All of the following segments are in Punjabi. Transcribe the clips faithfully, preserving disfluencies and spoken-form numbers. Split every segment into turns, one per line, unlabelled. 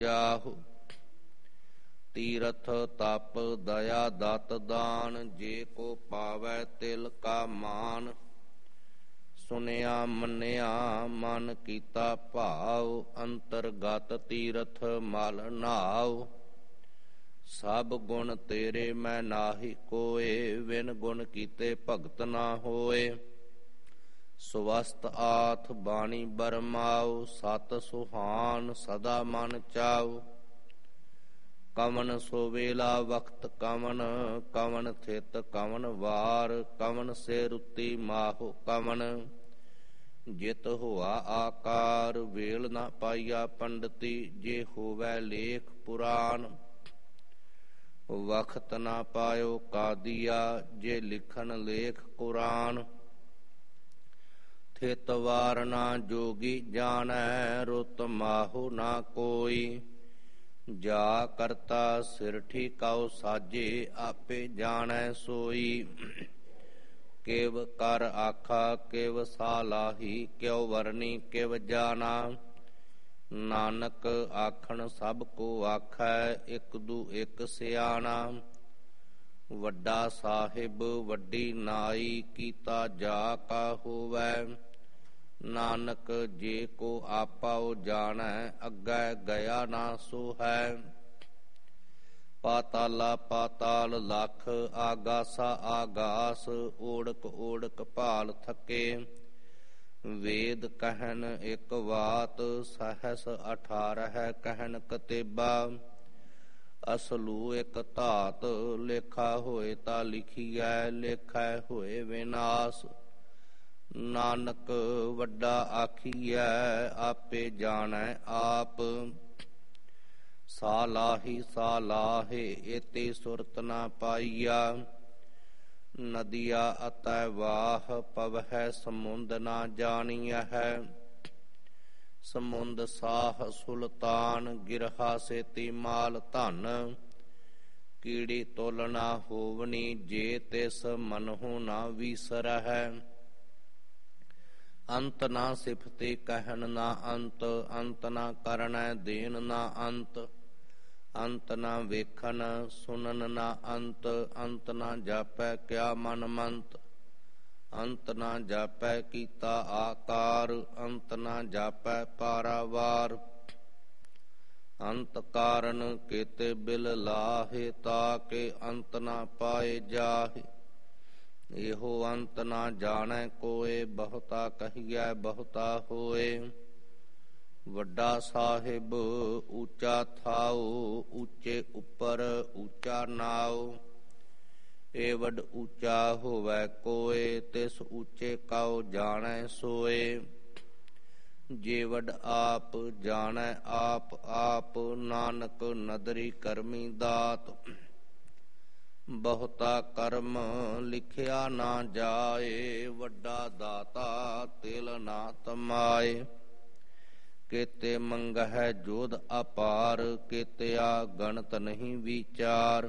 ਜਾਹੁ। ਤੀਰਥ ਤਪ ਦਇਆ ਦਤ ਦਾਨ, ਜੇ ਕੋ ਪਾਵੈ ਤਿਲ ਕਾ ਮਾਨ। ਸੁਨਿਆ ਮੰਨਿਆ ਮਨ ਕੀਤਾ ਭਾਉ, ਅੰਤਰਗਤ ਤੀਰਥ ਮਲ ਨਾਉ। ਸਭ ਗੁਣ ਤੇਰੇ ਮੈਂ ਨਾਹੀ ਕੋਏ, ਵਿਨ ਗੁਣ ਕੀਤੇ ਭਗਤ ਨਾ ਹੋਏ। ਸੁਵਸਤ ਆਥ ਬਾਣੀ ਬਰਮਾਉ, ਸਤ ਸੁਹਾਨ ਸਦਾ ਮਨ ਚਾਉ। ਕਵਨ ਸੋ ਵੇਲਾ ਵਕਤ ਕਵਨ, ਕਵਨ ਥਿਤ ਕਵਨ ਵਾਰ। ਕਵਨ ਸੇ ਰੁੱਤੀ ਮਾਹੁ ਕਵਨ, ਜਿਤ ਹੋਆ ਆਕਾਰ। ਵੇਲ ਨਾ ਪਾਈਆ ਪੰਡਤੀ, ਜੇ ਹੋਵੈ ਲੇਖ ਪੁਰਾਨ। ਵਖਤ ਨਾ ਪਾਇਓ ਕਾਦੀਆ, ਜੇ ਲਿਖਣ ਲੇਖ ਕੁਰਾਨ। ਥਿਤ ਵਾਰ ਨਾ ਜੋਗੀ ਜਾਣੈ, ਰੁੱਤ ਮਾਹੁ ਨਾ ਕੋਈ। ਜਾ ਕਰਤਾ ਸਿਰ ਠੀਕਾਉ ਸਾਜੇ, ਆਪੇ ਜਾਣੈ ਸੋਈ। ਕਿਵ ਕਰ ਆਖਾ ਕਿਵ ਸਾਲਾਹੀ, ਕਿਉ ਵਰਨੀ ਕਿਵ ਜਾਣਾ। ਨਾਨਕ ਆਖਣ ਸਭ ਕੋ ਆਖੈ, ਇਕ ਦੂ ਇਕ ਸਿਆਣਾ। ਵੱਡਾ ਸਾਹਿਬ ਵੱਡੀ ਨਾਈ, ਕੀਤਾ ਜਾ ਕਾ ਹੋਵੈ। ਨਾਨਕ ਜੇ ਕੋ ਆਪਾਉ ਜਾਣੈ, ਅੱਗੇ ਗਿਆ ਨਾ ਸੋ ਹੈ। ਪਾਤਾਲਾ ਪਾਤਾਲ ਲਖ, ਆਗਾਸਾ ਆਗਾਸ। ਓੜਕ ਓੜਕ ਭਾਲ ਥਕੇ, ਵੇਦ ਕਹਿਨ ਇਕ ਵਾਤ। ਸਹਸ ਅਠਾਰਹ ਕਹਿਨ ਕਤੇਬਾ, ਅਸਲੂ ਇਕ ਧਾਤ। ਲੇਖਾ ਹੋਏ ਤਾ ਲਿਖੀਐ, ਲੇਖੈ ਹੋਏ ਵਿਨਾਸ਼। ਨਾਨਕ ਵੱਡਾ ਆਖੀਐ, ਆਪੇ ਜਾਣੈ ਆਪ। ਸਾਲਾਹੀ ਸਾਲਾਹੇ, ਏਤੀ ਸੁਰਤ ਨਾ ਪਾਈਆ। ਨਦੀਆ ਅਤੈ ਵਾਹ, ਪਵਹਿ ਸਮੁੰਦ ਨਾ ਜਾਣੀਐ। ਸਮੁੰਦ ਸਾਹ ਸੁਲਤਾਨ, ਗਿਰਹਾ ਸੇਤੀ ਮਾਲ ਧਨ। ਕੀੜੀ ਤੁਲ ਨਾ ਹੋਵਨੀ, ਜੇ ਤਿਸ ਮਨਹੁ ਨਾ ਵੀਸਰਹਿ। ਅੰਤ ਨਾ ਸਿਫਤੀ ਕਹਿਨ ਨਾ ਅੰਤ, ਅੰਤ ਨਾ ਕਰਨੈ ਦੇਨ ਨਾ ਅੰਤ। ਅੰਤ ਨਾ ਵੇਖਨ ਸੁਨਨ ਨਾ ਅੰਤ, ਅੰਤ ਨਾ ਜਾਪੈ ਕਿਆ ਮਨ ਮੰਤ। ਅੰਤ ਨਾ ਜਾਪੈ ਕੀਤਾ ਆਕਾਰ, ਅੰਤ ਨਾ ਜਾਪੈ ਪਾਰਾਵਾਰ। ਅੰਤ ਕਾਰਨ ਕੇਤੇ ਬਿਲ ਲਾਹੇ, ਤਾਕੇ ਅੰਤ ਨਾ ਪਾਏ ਜਾਹੇ। ਇਹੋ ਅੰਤ ਨਾ ਜਾਣੈ ਕੋਏ, ਬਹੁਤਾ ਕਹੀਐ ਬਹੁਤਾ ਹੋਏ। ਵੱਡਾ ਸਾਹਿਬ ਉੱਚਾ ਥਾਉ, ਉੱਚੇ ਉੱਪਰ ਉੱਚਾ ਨਾਉ। ਏ ਵੱਡ ਉੱਚਾ ਹੋਵੈ ਕੋਏ, ਤਿਸ ਉੱਚੇ ਕਉ ਜਾਣੈ ਸੋਏ। ਜੇ ਵੱਡ ਆਪ ਜਾਣੈ ਆਪ ਆਪ, ਨਾਨਕ ਨਦਰੀ ਕਰਮੀ ਦਾਤ। ਬਹੁਤਾ ਕਰਮ ਲਿਖਿਆ ਨਾ ਜਾਏ, ਵੱਡਾ ਦਾਤਾ ਤਿਲ ਨਾ ਤਮਾਏ। ਕੇਤੇ ਮੰਗਹਿ ਜੋਧ ਅਪਾਰ, ਕੇਤਿਆ ਗਣਤ ਨਹੀਂ ਵਿਚਾਰ।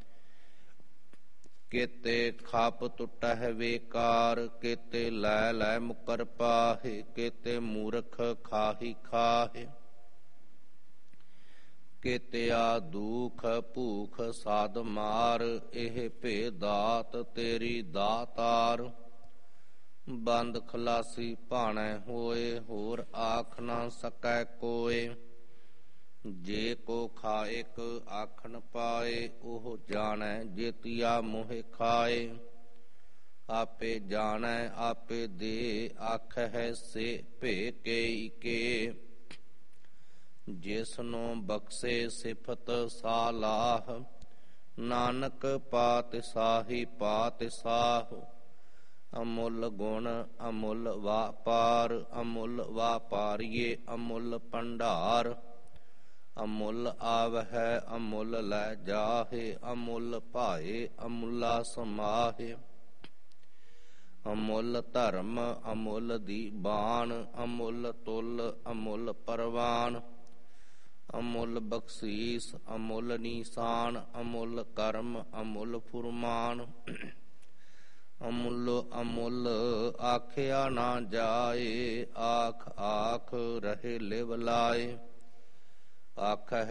ਕੇਤੇ ਖਾਪ ਟੁਟਹਿ ਵੇਕਾਰ, ਕੇਤੇ ਲੈ ਲੈ ਮੁਕਰ ਪਾਹੇ। ਕੇਤੇ ਮੂਰਖ ਖਾਹੀ ਖਾਹੇ, ਕੇਤਿਆ ਦੁਖ ਭੂਖ ਸਾਧ ਮਾਰ। ਇਹ ਭੇ ਦਾਤ ਤੇਰੀ ਦਾਤਾਰ। ਬੰਦ ਖਲਾਸੀ ਭਾਣੈ ਹੋਏ, ਹੋਰ ਆਖ ਨਾ ਸਕੈ ਕੋਏ। ਜੇ ਕੋ ਖਾਇਕ ਆਖਣ ਪਾਏ, ਉਹ ਜਾਣੈ ਜੇਤੀਆ ਮੋਹਿ ਖਾਏ। ਆਪੇ ਜਾਣੈ ਆਪੇ ਦੇ, ਆਖਹਿ ਸੇ ਭੇ ਕੇਈ ਕੇ। ਜਿਸਨੂੰ ਬਖਸ਼ੇ ਸਿਫਤ ਸਾਲਾਹ, ਨਾਨਕ ਪਾਤਿ ਸਾਹੀ ਪਾਤਿ ਸਾਹ। ਅਮੁੱਲ ਗੁਣ ਅਮੁੱਲ ਵਾਪਾਰ, ਅਮੁੱਲ ਵਾਪਾਰੀਏ ਅਮੁੱਲ ਭੰਡਾਰ। ਅਮੁੱਲ ਆਵਹਿ ਅਮੁੱਲ ਲੈ ਜਾਹੇ, ਅਮੁੱਲ ਭਾਏ ਅਮੁੱਲਾ ਸਮਾਹੇ। ਅਮੁੱਲ ਧਰਮ ਅਮੁੱਲ ਦੀ ਬਾਣ, ਅਮੁੱਲ ਤੁਲ ਅਮੁੱਲ ਪਰਵਾਨ। ਅਮੁੱਲ ਬਖਸ਼ੀਸ ਅਮੁੱਲ ਨੀਸਾਨ, ਅਮੁੱਲ ਕਰਮ ਅਮੁੱਲ ਫੁਰਮਾਨ। ਅਮੁੱਲ ਅਮੁੱਲ ਆਖਿਆ ਨਾ ਜਾਏ, ਆਖ ਆਖ ਰਹੇ ਲਿਵ ਲਾਏ। ਆਖਹਿ